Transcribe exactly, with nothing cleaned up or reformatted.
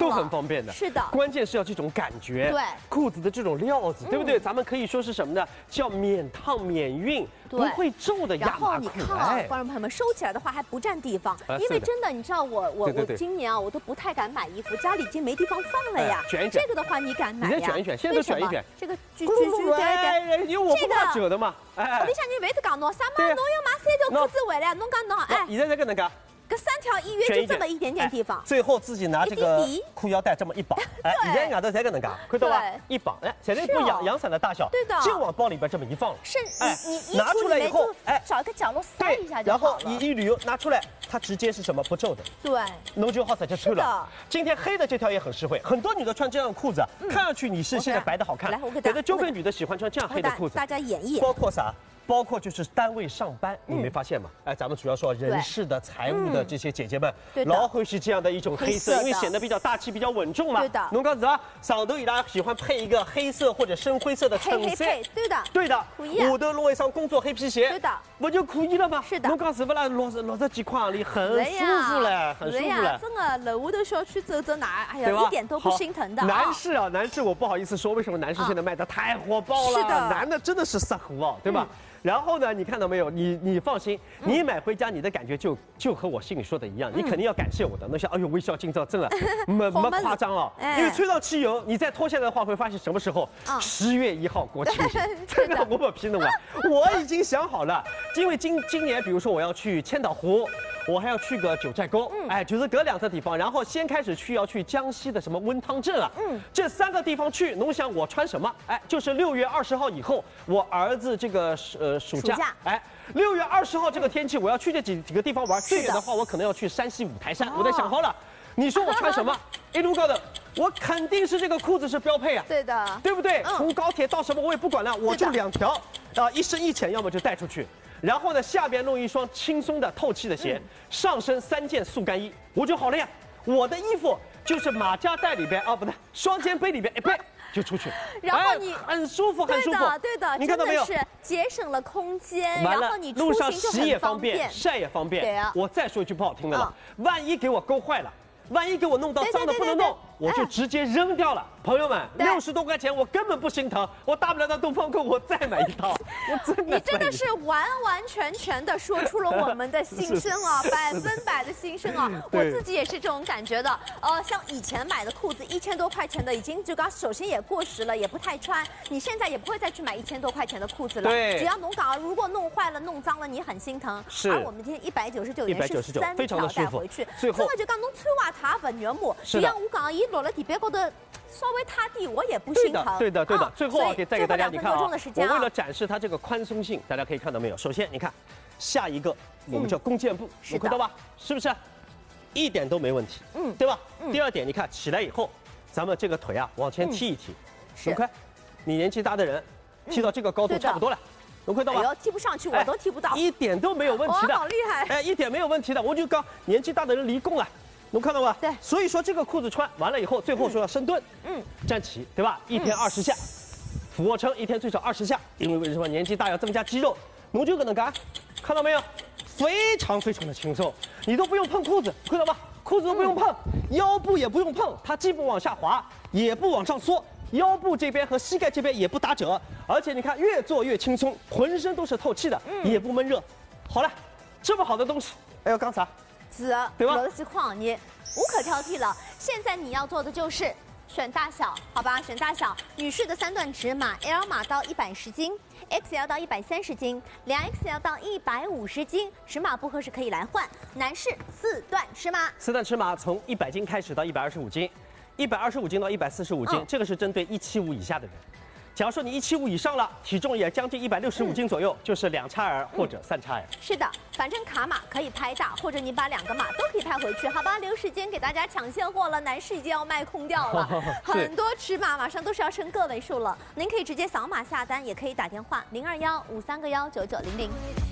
都很方便的。 是的， 关键是要这种感觉， 对， 裤子的这种料子，对不对？咱们可以说是什么呢？叫免烫免熨，不会皱的亚麻裤。 然后你看啊，观众朋友们，收起来的话还不占地方，因为真的，你知道我我我今年啊，我都不太敢买衣服，家里已经没地方放了呀。 卷一卷， 这个的话你敢买呀？ 你再卷一卷，现在都卷一卷。 这个卷卷卷卷，因为我不怕褶的嘛。哎， 我里向你为得讲侬，啥嘛？侬要买三条裤子回来，侬讲侬哎， 现在这个能干。 这三条一约就这么一点点地方， 最后自己拿这个裤腰带这么一绑，哎，现在外头才个能干，看到吧？一绑，哎，现在不阳阳伞的大小， 对的， 就往包里边这么一放， 是， 哎， 你你拿出来以后， 哎，找一个角落塞一下就好了。 然后你一捋拿出来，它直接是什么不皱的， 对， 侬就好直接穿了。今天黑的这条也很实惠，很多女的穿这样的裤子，看上去你是现在白的好看， 来，我给大家，就跟女的喜欢穿这样黑的裤子， 大家演绎， 包括啥？ 包括就是单位上班，你没发现吗？哎，咱们主要说人事的、财务的这些姐姐们，老会是这样的一种黑色，因为显得比较大气、比较稳重嘛。 对的。 侬讲子啊，上头伊拉喜欢配一个黑色或者深灰色的衬衫， 对的， 对的。 可以。 下头弄一双工作黑皮鞋， 对的， 不就可以了吗？ 是的。 侬讲是不啦？六十六十几块里很舒服嘞，很舒服嘞。 真的，楼下头小区走走哪，哎呀，一点都不心疼的。 男士啊，男士，我不好意思说，为什么男士现在卖的太火爆了？ 是的， 男的真的是杀虎啊，对吧？ 然后呢，你看到没有？你你放心，你买回家，你的感觉就就和我心里说的一样，你肯定要感谢我的。那些哎呦，微笑今朝真的没没夸张了，因为吹到汽油，你再拖下来的话，会发现什么时候？十月一号国庆日，这个我不批弄啊，我已经想好了，因为今今年，比如说我要去千岛湖。 我还要去个九寨沟，嗯、哎，就是隔两个地方，然后先开始去要去江西的什么温汤镇啊，嗯，这三个地方去，侬想我穿什么？哎，就是六月二十号以后，我儿子这个呃暑假，暑假哎，六月二十号这个天气，我要去这几几个地方玩，最远的话我可能要去山西五台山，我在想好了，你说我穿什么？一路高的，我肯定是这个裤子是标配啊， 对的， 对不对？嗯、从高铁到什么我也不管了，我就两条，啊、呃，一深一浅，要么就带出去。 然后呢，下边弄一双轻松的透气的鞋，嗯、上身三件速干衣，我就好了呀。我的衣服就是马甲袋里边啊，不对，双肩背里边一背就出去， 然后你、 哎、很舒服，很舒服。 对的，对的， 你看到没有？ 是节省了空间， 完然后你路上洗也方便，晒也方便。 对啊。 我再说一句不好听的了，嗯、万一给我勾坏了，万一给我弄到脏的不能弄，我就直接扔掉了。 朋友们，六十多块钱我根本不心疼，我大不了到东方购我再买一套。我真的， 你真的是完完全全的说出了我们的心声啊，百分百的心声啊！我自己也是这种感觉的。呃，像以前买的裤子一千多块钱的，已经就刚首先也过时了，也不太穿。你现在也不会再去买一千多块钱的裤子了。 对， 只要侬讲，如果弄坏了、弄脏了，你很心疼。 是。 而我们今天一百九十九元是三条带回去， 最后就讲侬穿袜它不肉麻，就像我讲，伊落了地板高头。 稍微塌地，我也不心疼。 对的，对的，对的。最后啊，给再给大家，你看啊，我为了展示它这个宽松性，大家可以看到没有？首先，你看下一个我们叫弓箭步，能看到吧？是不是？一点都没问题，嗯，对吧？第二点，你看起来以后，咱们这个腿啊往前踢一踢，能看？你年纪大的人踢到这个高度差不多了，能看到吧？ 哎呦，踢不上去，我都踢不到， 一点都没有问题的， 好厉害！ 哎，一点没有问题的，我就刚年纪大的人离弓了。 能看到吧？ 对， 所以说这个裤子穿完了以后，最后说要深蹲，嗯，站起，对吧？一天二十下，俯卧撑一天最少二十下，因为为什么年纪大要增加肌肉，侬就可能干，看到没有？非常非常的轻松，你都不用碰裤子，看到吧？裤子都不用碰，腰部也不用碰，它既不往下滑，也不往上缩，腰部这边和膝盖这边也不打褶，而且你看越做越轻松，浑身都是透气的，也不闷热。好了，这么好的东西，哎呦，干啥？ 子，对吧？有的是况你无可挑剔了。现在你要做的就是选大小，好吧？选大小，女士的三段尺码 ，L 码到一百十斤 ，X L 到一百三十斤，两 X L 到一百五十斤，尺码不合适可以来换。男士四段尺码， 四段尺码从一百斤开始到一百二十五斤，一百二十五斤到一百四十五斤，嗯、这个是针对一七五以下的人。 假如说你一七五以上了，体重也将近一百六十五斤左右，嗯、就是两叉 L 或者三叉 L。 是的，反正卡码可以拍大，或者你把两个码都可以拍回去，好吧？留时间给大家抢现货了，男士已经要卖空掉了，很多尺码马上都是要升个位数了。您可以直接扫码下单，也可以打电话零二幺五三个幺九九零零。